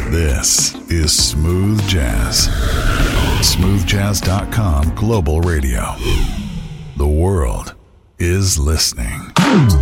This is Smooth Jazz. Smoothjazz.com Global Radio. The world is listening.